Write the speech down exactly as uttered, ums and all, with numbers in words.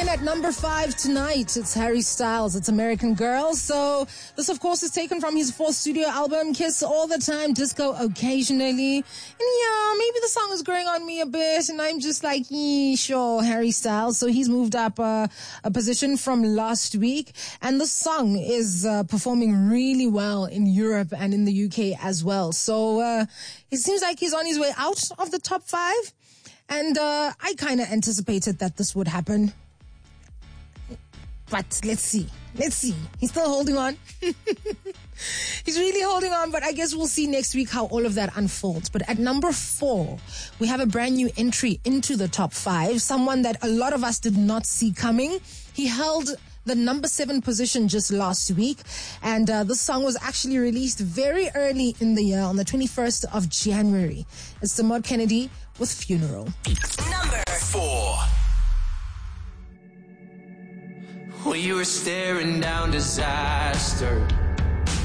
in at number five tonight. It's Harry Styles. It's American Girl. So this, of course, is taken from his fourth studio album, Kiss All the Time, Disco Occasionally. And yeah, maybe the song is growing on me a bit, and I'm just like, yeah, sure, Harry Styles. So he's moved up uh, a position from last week, and the song is uh, performing really well in Europe and in the U K as well. So uh, it seems like he's on his way out of the top five. And uh, I kind of anticipated that this would happen. But let's see. Let's see. He's still holding on. He's really holding on, but I guess we'll see next week how all of that unfolds. But at number four, we have a brand new entry into the top five. Someone that a lot of us did not see coming. He held the number seven position just last week. And uh, this song was actually released very early in the year on the twenty-first of January. It's Dermot Kennedy with Funeral. Number four. When you were staring down disaster,